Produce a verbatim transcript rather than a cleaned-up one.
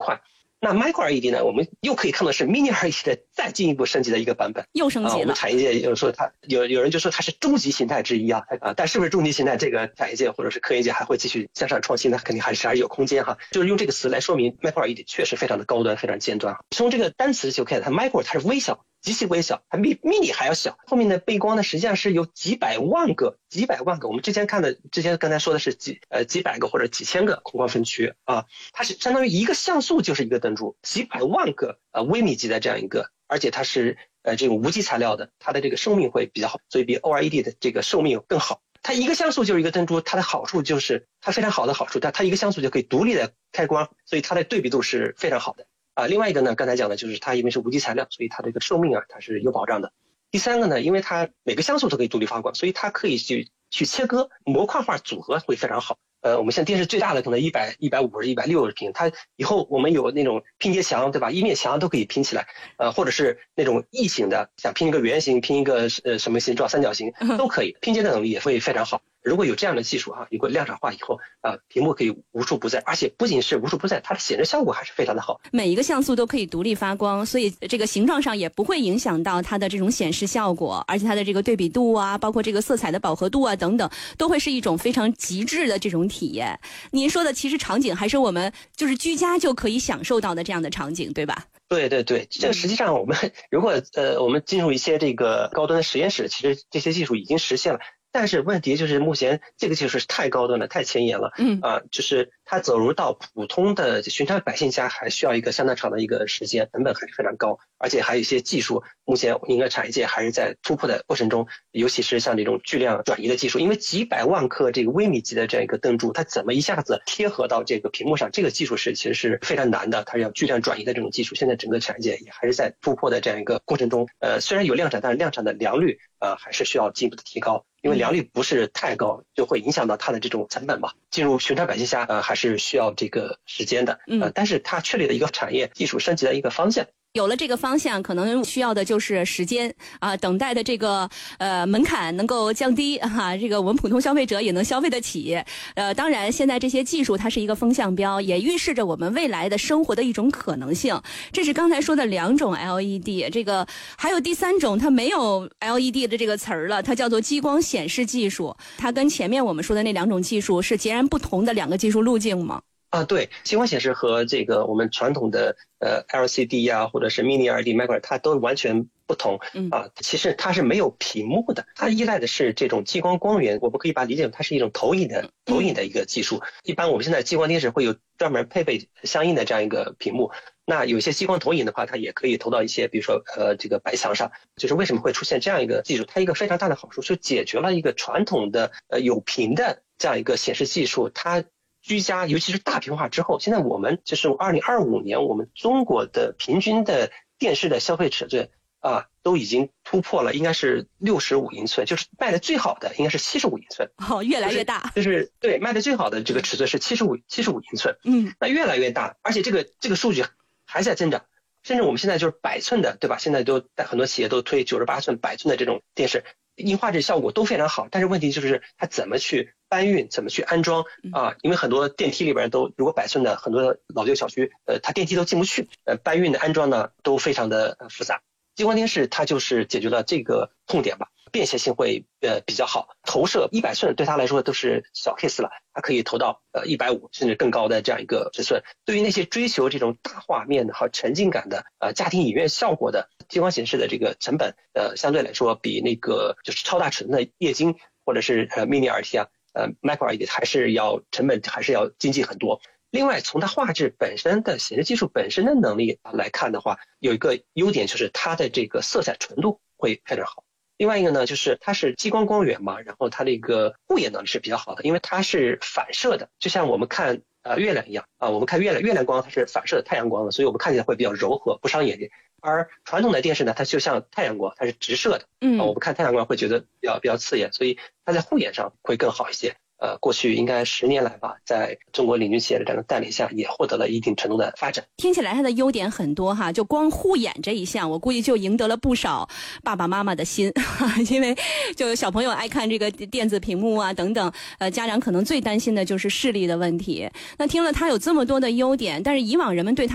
快。那 Micro L E D 呢，我们又可以看到是 Mini L E D 的再进一步升级的一个版本， 又升级了。啊、 我们产业界有说它有有人就说它是终极形态之一啊，啊，但是不是终极形态，这个产业界或者是科研界还会继续向上创新的，肯定还是还是有空间哈。就是用这个词来说明 Micro L E D 确实非常的高端，非常尖端。从这个单词就看，它 Micro 它是微小。极其微小，它比 mini 还要小。后面的背光呢，实际上是有几百万个、几百万个。我们之前看的，之前刚才说的是几呃几百个或者几千个空光分区啊，它是相当于一个像素就是一个灯珠，几百万个呃微米级的这样一个，而且它是呃这种无机材料的，它的这个寿命会比较好，所以比 O L E D 的这个寿命更好。它一个像素就是一个灯珠，它的好处就是它非常好的好处，它它一个像素就可以独立的开光，所以它的对比度是非常好的。啊，另外一个呢，刚才讲的就是它因为是无机材料，所以它这个寿命啊，它是有保障的。第三个呢，因为它每个像素都可以独立发光，所以它可以去去切割模块化组合会非常好。呃，我们现在电视最大的可能一百、一百五十、一百六十平，它以后我们有那种拼接墙，对吧？一面墙都可以拼起来，呃，或者是那种异形的，想拼一个圆形，拼一个呃什么形状，三角形都可以，拼接的能力也会非常好。如果有这样的技术哈、啊，如果量产化以后啊、呃，屏幕可以无处不在，而且不仅是无处不在，它的显示效果还是非常的好。 每一个像素都可以独立发光，所以这个形状上也不会影响到它的这种显示效果，而且它的这个对比度啊，包括这个色彩的饱和度啊等等，都会是一种非常极致的这种体验。您说的其实场景还是我们就是居家就可以享受到的这样的场景，对吧？ 对对对，这个实际上我们如果呃我们进入一些这个高端的实验室，其实这些技术已经实现了。但是问题就是目前这个技术是太高端了，太前沿了，嗯啊，就是它走入到普通的寻常百姓家还需要一个相当长的一个时间，成本还是非常高，而且还有一些技术，目前应该产业界还是在突破的过程中，尤其是像这种巨量转移的技术，因为几百万颗这个微米级的这样一个灯珠，它怎么一下子贴合到这个屏幕上，这个技术是其实是非常难的，它要巨量转移的这种技术，现在整个产业界也还是在突破的这样一个过程中，呃，虽然有量产，但是量产的良率呃还是需要进一步的提高。因为良率不是太高，就会影响到它的这种成本吧。进入寻常百姓家，呃，还是需要这个时间的，呃，但是它确立了一个产业技术升级的一个方向。 有了这个方向，可能需要的就是时间啊，等待的这个呃门槛能够降低哈、啊，这个我们普通消费者也能消费得起。呃，当然现在这些技术它是一个风向标，也预示着我们未来的生活的一种可能性。这是刚才说的两种 L E D， 这个还有第三种，它没有 L E D 的这个词儿了，它叫做激光显示技术。它跟前面我们说的那两种技术是截然不同的两个技术路径吗？ 啊，对，激光显示和这个我们传统的呃 L C D 呀、啊，或者是 Mini L E D、Micro， 它都完全不同啊。其实它是没有屏幕的，它依赖的是这种激光光源。我们可以把它理解为它是一种投影的投影的一个技术。一般我们现在激光电视会有专门配备相应的这样一个屏幕。那有些激光投影的话，它也可以投到一些，比如说呃这个白墙上。就是为什么会出现这样一个技术？它一个非常大的好处是解决了一个传统的呃有屏的这样一个显示技术，它居家尤其是大屏化之后，现在我们就是二零二五年我们中国的平均的电视的消费尺寸啊，都已经突破了，应该是六十五英寸，就是卖的最好的应该是七十五英寸。 哦，越来越大。 就是、就是、对，卖的最好的这个尺寸是七十五七十五英寸。嗯，那越来越大，而且这个这个数据还在增长。甚至我们现在就是百寸的，对吧？现在都很多企业都推九十八寸、百寸的这种电视，硬画质效果都非常好。但是问题就是它怎么去搬运，怎么去安装啊？因为很多电梯里边都，如果百寸的很多老旧小区，呃，它电梯都进不去，呃，搬运的安装呢都非常的复杂。激光电视它就是解决了这个痛点吧，便携性会呃比较好，投射一百寸对它来说都是小 case 了，它可以投到呃一百五甚至更高的这样一个尺寸。对于那些追求这种大画面的和沉浸感的呃家庭影院效果的激光显示的这个成本呃相对来说比那个就是超大尺寸的液晶或者是呃 Mini L E D 啊呃 Micro L E D 还是要成本还是要经济很多。另外从它画质本身的显示技术本身的能力来看的话，有一个优点就是它的这个色彩纯度会非常好。另外一个呢，就是它是激光光源嘛，然后它的一个护眼能力是比较好的，因为它是反射的，就像我们看呃月亮一样啊，我们看月亮月亮光它是反射太阳光的，所以我们看起来会比较柔和，不伤眼睛。而传统的电视呢，它就像太阳光，它是直射的，嗯、啊，我们看太阳光会觉得比较比较刺眼，所以它在护眼上会更好一些。呃，过去应该十年来吧，在中国领军企业的这样的带领下，也获得了一定程度的发展。 听起来它的优点很多哈，就光护眼这一项，我估计就赢得了不少爸爸妈妈的心，因为就小朋友爱看这个电子屏幕啊等等，呃，家长可能最担心的就是视力的问题。那听了它有这么多的优点，但是以往人们对它